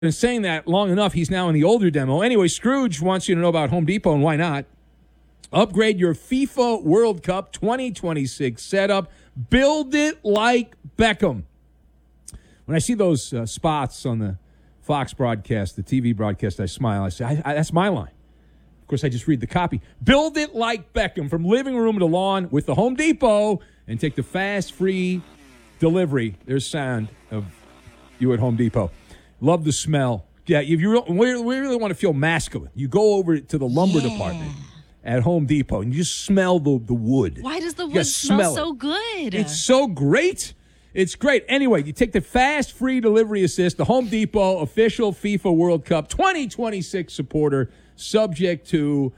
been saying that long enough. He's now in the older demo. Anyway, Scrooge wants you to know about Home Depot and why not. Upgrade your FIFA World Cup 2026 setup. Build it like Beckham. When I see those spots on the Fox broadcast, the TV broadcast, I smile. I say, that's my line. Of course, I just read the copy. Build it like Beckham from living room to lawn with the Home Depot and take the fast, free delivery. There's sound of you at Home Depot. Love the smell. Yeah, if you really want to feel masculine, you go over to the lumber department at Home Depot and you just smell the wood. Why does the wood smell so good? It's so great. It's great. Anyway, you take the fast, free delivery assist, the Home Depot official FIFA World Cup 2026 supporter, subject to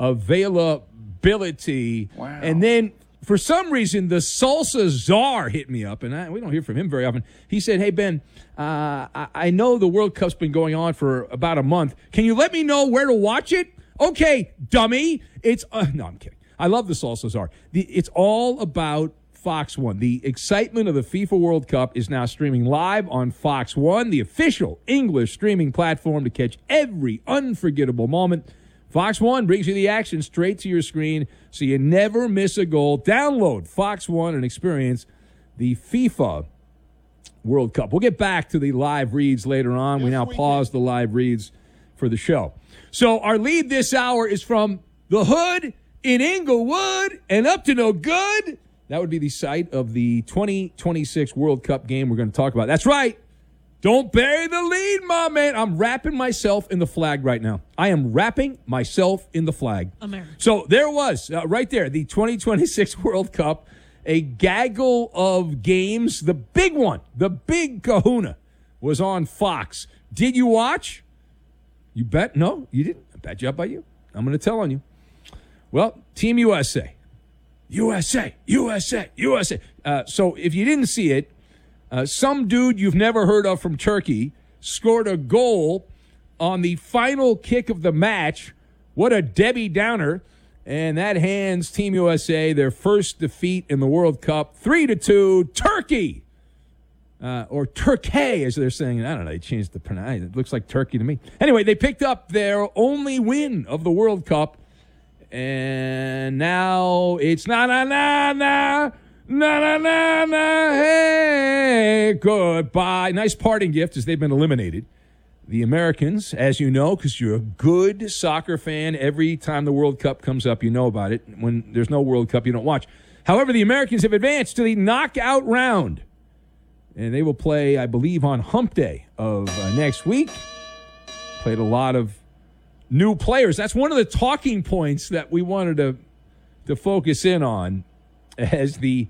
availability. Wow. And then, for some reason, the salsa czar hit me up, and we don't hear from him very often. He said, hey, Ben, I know the World Cup's been going on for about a month. Can you let me know where to watch it? Okay, dummy. It's no, I'm kidding. I love the salsa czar. It's all about Fox One. The excitement of the FIFA World Cup is now streaming live on Fox One, the official English streaming platform to catch every unforgettable moment. Fox One brings you the action straight to your screen so you never miss a goal. Download Fox One and experience the FIFA World Cup. We'll get back to the live reads later on. We now pause the live reads for the show. So our lead this hour is from the hood in Inglewood and up to no good. That would be the site of the 2026 World Cup game we're going to talk about. That's right. Don't bury the lead, my man. I'm wrapping myself in the flag right now. I am wrapping myself in the flag. America. So there was, right there, the 2026 World Cup, a gaggle of games. The big one, the big kahuna, was on Fox. Did you watch? You bet? No, you didn't. I bet you up by you. I'm going to tell on you. Well, Team USA. USA. So if you didn't see it, some dude you've never heard of from Turkey scored a goal on the final kick of the match. What a Debbie Downer. And that hands Team USA their first defeat in the World Cup, 3-2, Turkey. Or Turkey, as they're saying. I don't know. They changed the pronunciation. It looks like Turkey to me. Anyway, they picked up their only win of the World Cup. And now it's na-na-na-na, na-na-na-na, hey, goodbye. Nice parting gift as they've been eliminated. The Americans, as you know, because you're a good soccer fan, every time the World Cup comes up, you know about it. When there's no World Cup, you don't watch. However, the Americans have advanced to the knockout round. And they will play, I believe, on Hump Day of next week. Played a lot of new players. That's one of the talking points that we wanted to focus in on as the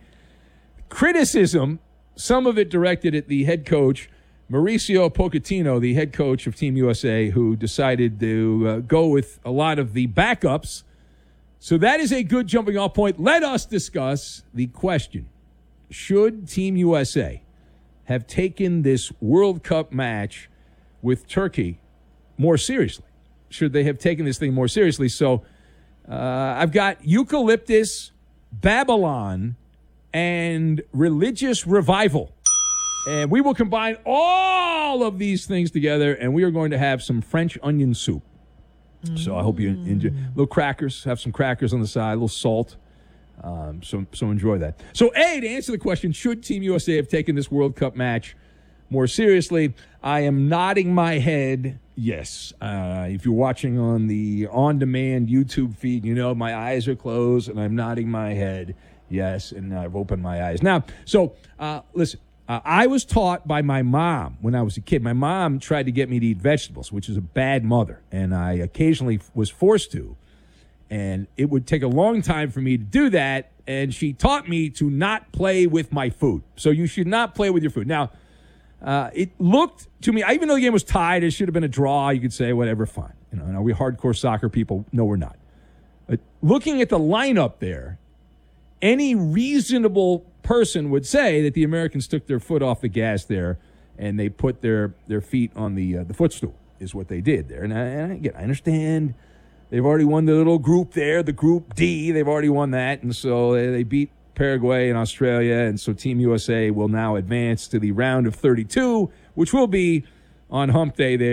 criticism, some of it directed at the head coach, Mauricio Pochettino, the head coach of Team USA, who decided to go with a lot of the backups. So that is a good jumping off point. Let us discuss the question. Should Team USA have taken this World Cup match with Turkey more seriously? Should they have taken this thing more seriously? So I've got eucalyptus, Babylon, and religious revival. And we will combine all of these things together, and we are going to have some French onion soup. So I hope you enjoy. Little crackers, have some crackers on the side, a little salt. So enjoy that. So, A, to answer the question, should Team USA have taken this World Cup match more seriously, I am nodding my head yes. If you're watching on the on-demand YouTube feed, you know my eyes are closed, and I'm nodding my head yes, and I've opened my eyes. Now, so listen, I was taught by my mom when I was a kid. My mom tried to get me to eat vegetables, which is a bad mother, and I occasionally was forced to. And it would take a long time for me to do that, and she taught me to not play with my food. So you should not play with your food. Now, it looked to me, even though the game was tied, it should have been a draw. You could say, whatever, fine. You know, are we hardcore soccer people? No, we're not. But looking at the lineup there, any reasonable person would say that the Americans took their foot off the gas there, and they put their feet on the footstool, is what they did there. And again, I understand. They've already won the little group there, the Group D. They've already won that, and so they beat Paraguay and Australia, and so Team USA will now advance to the round of 32, which will be on Hump Day there.